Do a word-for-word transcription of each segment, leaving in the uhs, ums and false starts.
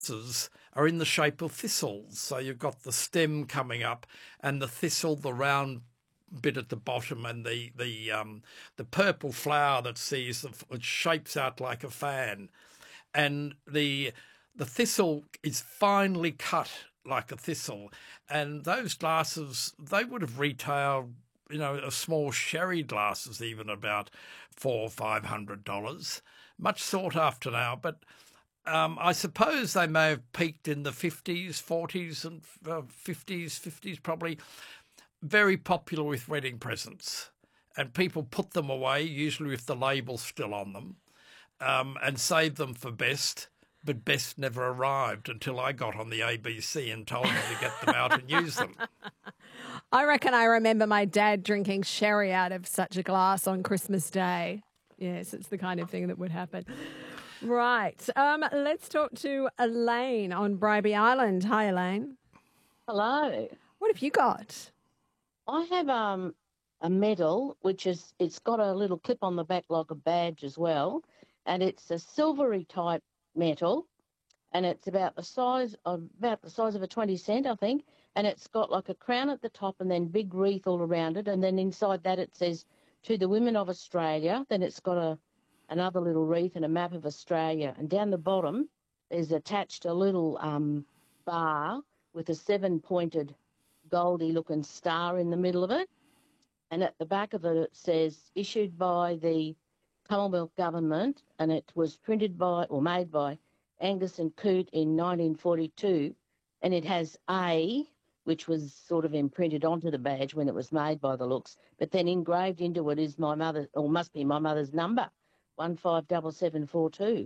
are in the shape of thistles. So you've got the stem coming up and the thistle, the round bit at the bottom, and the the um, the purple flower that sees the, it shapes out like a fan, and the the thistle is finely cut like a thistle, and those glasses, they would have retailed, you know, a small sherry glasses even about four or five hundred dollars, much sought after now, but. Um, I suppose they may have peaked in the fifties, forties and uh, fifties, fifties probably. Very popular with wedding presents. And people put them away, usually with the label still on them, um, and save them for best. But best never arrived until I got on the A B C and told them to get them out and use them. I reckon I remember my dad drinking sherry out of such a glass on Christmas Day. Yes, it's the kind of thing that would happen. Right. Um, let's talk to Elaine on Bribie Island. Hi, Elaine. Hello. What have you got? I have um a medal, which is, it's got a little clip on the back like a badge as well, and it's a silvery type metal, and it's about the size of about the size of a twenty cent, I think, and it's got like a crown at the top and then big wreath all around it, and then inside that it says "To the Women of Australia." Then it's got a another little wreath and a map of Australia. And down the bottom is attached a little um, bar with a seven-pointed goldy-looking star in the middle of it. And at the back of it, it says, issued by the Commonwealth Government, and it was printed by, or made by, Angus and Coote in nineteen forty-two. And it has A, which was sort of imprinted onto the badge when it was made by the looks, but then engraved into it is my mother, or must be my mother's number, one five seven seven four two.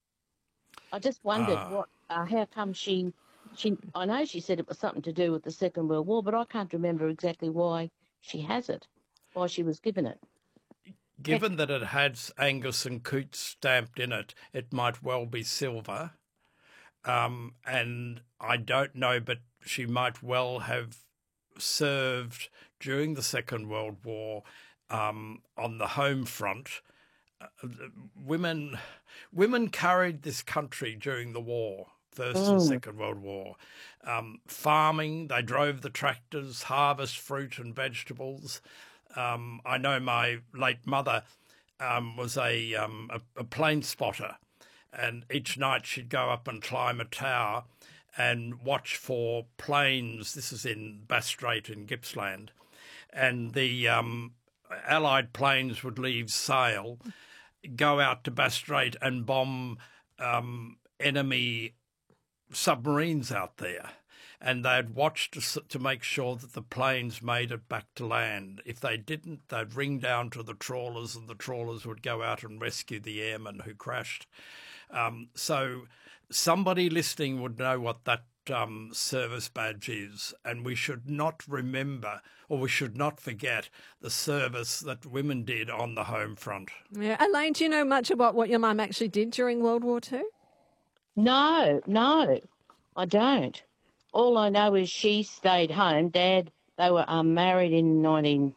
I just wondered Ah. what, uh, how come she, she, I know she said it was something to do with the Second World War, but I can't remember exactly why she has it, why she was given it. Given that it has Angus and Coote stamped in it, it might well be silver. Um, and I don't know, but she might well have served during the Second World War um, on the home front. Uh, women, women carried this country during the war, First Mm. and Second World War. Um, farming, they drove the tractors, harvest fruit and vegetables. Um, I know my late mother um, was a, um, a, a plane spotter, and each night she'd go up and climb a tower and watch for planes. This is in Bass Strait in Gippsland. And the um, Allied planes would leave sail, go out to Bass Strait and bomb um, enemy submarines out there. And they'd watch to, to make sure that the planes made it back to land. If they didn't, they'd ring down to the trawlers, and the trawlers would go out and rescue the airmen who crashed. Um, so somebody listening would know what that um, service badge is, and we should not remember, or we should not forget, the service that women did on the home front. Yeah. Elaine, do you know much about what your mum actually did during World War Two? No, no, I don't. All I know is she stayed home. Dad, they were um, married in nineteen,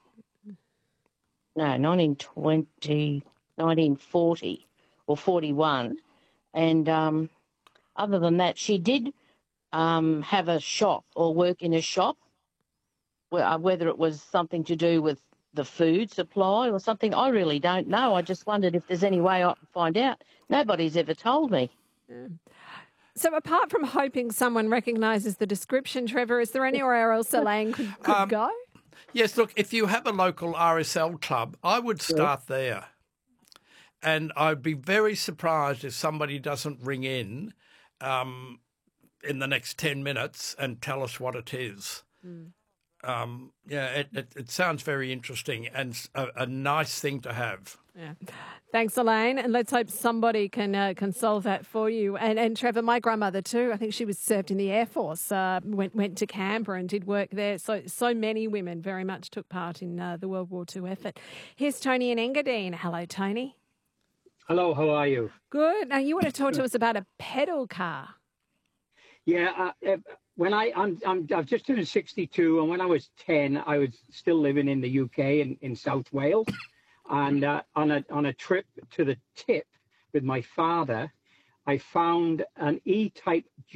no, nineteen twenty, nineteen forty or forty-one. And um, other than that, she did um, have a shop or work in a shop, where, whether it was something to do with the food supply or something. I really don't know. I just wondered if there's any way I can find out. Nobody's ever told me. Yeah. So apart from hoping someone recognises the description, Trevor, is there anywhere else Elaine could, could Um, go? Yes, look, if you have a local R S L club, I would start there. And I'd be very surprised if somebody doesn't ring in um, in the next ten minutes and tell us what it is. Mm. Um, yeah, it, it, it sounds very interesting and a, a nice thing to have. Yeah. Thanks, Elaine. And let's hope somebody can uh, can solve that for you. And and Trevor, my grandmother too, I think she was served in the Air Force, uh, went went to Canberra and did work there. So so many women very much took part in uh, the World War Two effort. Here's Tony in Engadine. Hello, Tony. Hello, how are you? Good. Now, you want to talk to us about a pedal car. Yeah, uh, uh, when I, I'm, I'm, I've just turned sixty-two, and when I was ten, I was still living in the U K in, in South Wales, and uh, on a on a trip to the tip with my father, I found an E-type